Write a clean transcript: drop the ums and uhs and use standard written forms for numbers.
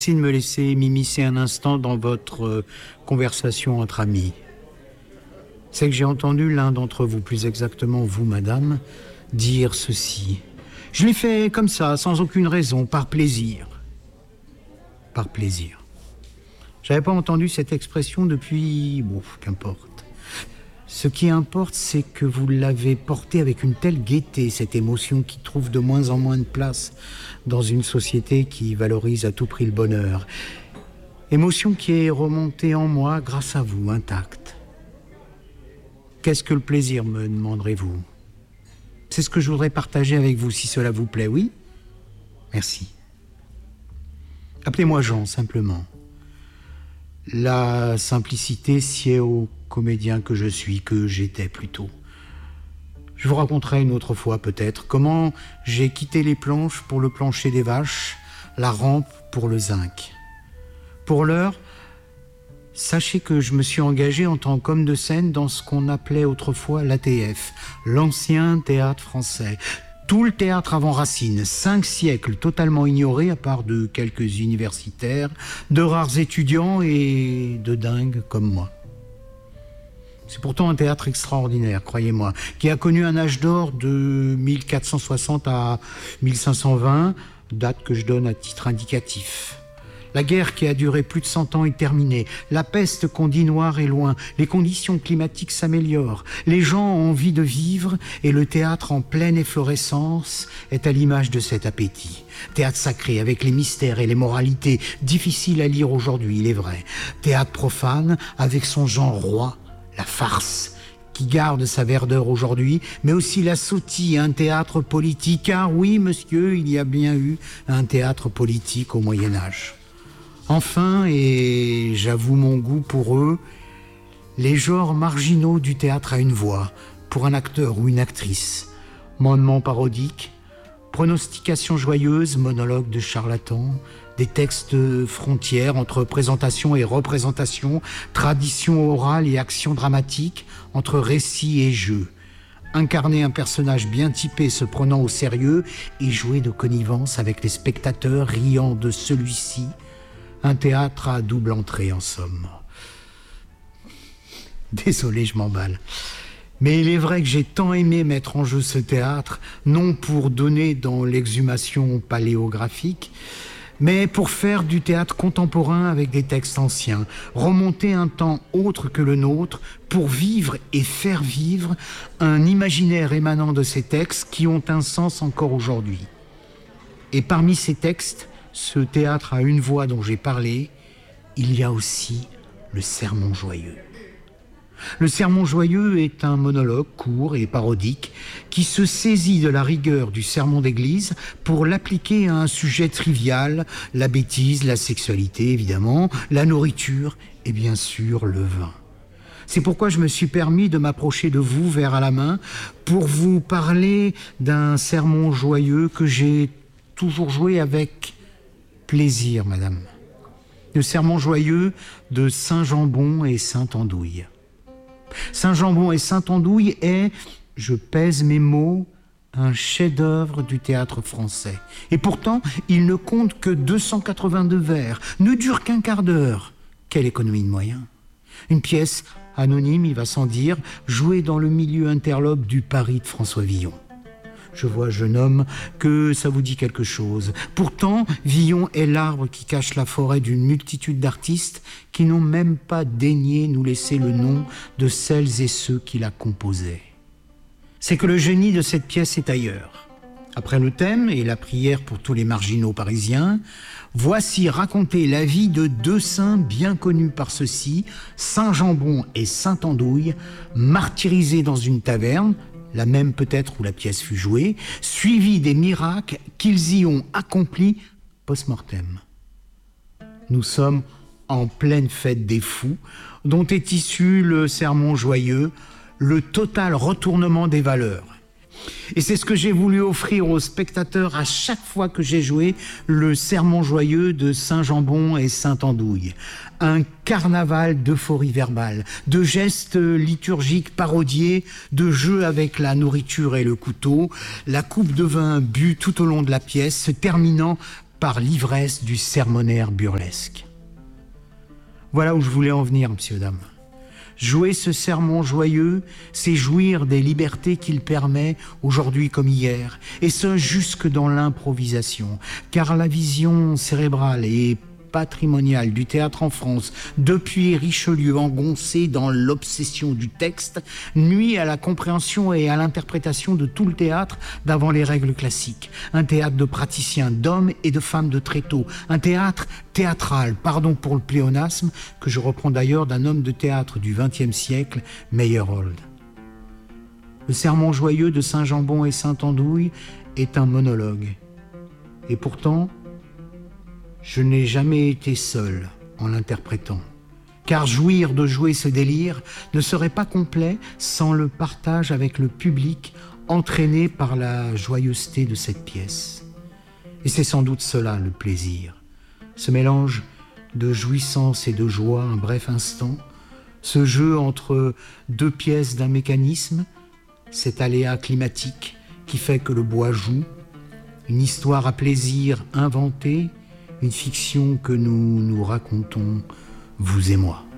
Merci de me laisser m'immiscer un instant dans votre conversation entre amis. C'est que j'ai entendu l'un d'entre vous, plus exactement vous, madame, dire ceci. Je l'ai fait comme ça, sans aucune raison, par plaisir. Par plaisir. J'avais pas entendu cette expression depuis... Bon, qu'importe. Ce qui importe, c'est que vous l'avez portée avec une telle gaieté, cette émotion qui trouve de moins en moins de place dans une société qui valorise à tout prix le bonheur. Émotion qui est remontée en moi grâce à vous, intacte. Qu'est-ce que le plaisir, me demanderez-vous? C'est ce que je voudrais partager avec vous, si cela vous plaît, oui? Merci. Appelez-moi Jean, simplement. La simplicité sied au comédien que je suis, que j'étais plutôt. Je vous raconterai une autre fois peut-être comment j'ai quitté les planches pour le plancher des vaches, la rampe pour le zinc. Pour l'heure, sachez que je me suis engagé en tant qu'homme de scène dans ce qu'on appelait autrefois l'ATF, l'ancien théâtre français. Tout le théâtre avant Racine, 5 siècles totalement ignoré à part de quelques universitaires, de rares étudiants et de dingues comme moi. C'est pourtant un théâtre extraordinaire, croyez-moi, qui a connu un âge d'or de 1460 à 1520, date que je donne à titre indicatif. La guerre qui a duré plus de 100 ans est terminée. La peste qu'on dit noire est loin. Les conditions climatiques s'améliorent. Les gens ont envie de vivre et le théâtre en pleine efflorescence est à l'image de cet appétit. Théâtre sacré avec les mystères et les moralités difficiles à lire aujourd'hui, il est vrai. Théâtre profane avec son genre roi, la farce, qui garde sa verdeur aujourd'hui, mais aussi la sottise, un théâtre politique. Car oui, monsieur, il y a bien eu un théâtre politique au Moyen-Âge. Enfin, et j'avoue mon goût pour eux, les genres marginaux du théâtre à une voix, pour un acteur ou une actrice. Monements parodiques, pronostications joyeuses, monologues de charlatans, des textes frontières entre présentation et représentation, tradition orale et action dramatique, entre récit et jeu. Incarner un personnage bien typé se prenant au sérieux et jouer de connivence avec les spectateurs riant de celui-ci. Un théâtre à double entrée, en somme. Désolé, je m'emballe. Mais il est vrai que j'ai tant aimé mettre en jeu ce théâtre, non pour donner dans l'exhumation paléographique, mais pour faire du théâtre contemporain avec des textes anciens, remonter un temps autre que le nôtre, pour vivre et faire vivre un imaginaire émanant de ces textes qui ont un sens encore aujourd'hui. Et parmi ces textes, ce théâtre à une voix dont j'ai parlé, il y a aussi le sermon joyeux. Le sermon joyeux est un monologue court et parodique qui se saisit de la rigueur du sermon d'église pour l'appliquer à un sujet trivial, la bêtise, la sexualité évidemment, la nourriture et bien sûr le vin. C'est pourquoi je me suis permis de m'approcher de vous, verre à la main, pour vous parler d'un sermon joyeux que j'ai toujours joué avec plaisir, madame. Le sermon joyeux de Saint-Jambon et Saint-Andouille. Saint-Jambon et Saint-Andouille est, je pèse mes mots, un chef-d'œuvre du théâtre français. Et pourtant, il ne compte que 282 vers, ne dure qu'un quart d'heure. Quelle économie de moyens! Une pièce anonyme, il va sans dire, jouée dans le milieu interlope du Paris de François Villon. Je vois, jeune homme, que ça vous dit quelque chose. Pourtant, Villon est l'arbre qui cache la forêt d'une multitude d'artistes qui n'ont même pas daigné nous laisser le nom de celles et ceux qui la composaient. C'est que le génie de cette pièce est ailleurs. Après le thème et la prière pour tous les marginaux parisiens, voici raconter la vie de deux saints bien connus par ceux-ci, Saint-Jambon et Saint-Andouille, martyrisés dans une taverne, la même peut-être où la pièce fut jouée, suivi des miracles qu'ils y ont accomplis post-mortem. Nous sommes en pleine fête des fous, dont est issu le sermon joyeux, le total retournement des valeurs. Et c'est ce que j'ai voulu offrir aux spectateurs à chaque fois que j'ai joué le sermon joyeux de Saint-Jambon et Saint-Andouille. Un carnaval d'euphorie verbale, de gestes liturgiques parodiés, de jeux avec la nourriture et le couteau, la coupe de vin bue tout au long de la pièce, se terminant par l'ivresse du sermonnaire burlesque. Voilà où je voulais en venir, messieurs, dames. Jouer ce sermon joyeux, c'est jouir des libertés qu'il permet, aujourd'hui comme hier, et ce jusque dans l'improvisation, car la vision cérébrale et patrimoniale du théâtre en France, depuis Richelieu engoncé dans l'obsession du texte, nuit à la compréhension et à l'interprétation de tout le théâtre d'avant les règles classiques. Un théâtre de praticiens, d'hommes et de femmes de tréteaux. Un théâtre théâtral, pardon pour le pléonasme, que je reprends d'ailleurs d'un homme de théâtre du XXe siècle, Meyerhold. Le sermon joyeux de Saint-Jambon et Saint-Andouille est un monologue. Et pourtant, je n'ai jamais été seul en l'interprétant, car jouir de jouer ce délire ne serait pas complet sans le partage avec le public entraîné par la joyeuseté de cette pièce. Et c'est sans doute cela le plaisir, ce mélange de jouissance et de joie un bref instant, ce jeu entre deux pièces d'un mécanisme, cet aléa climatique qui fait que le bois joue, une histoire à plaisir inventée, une fiction que nous nous racontons, vous et moi.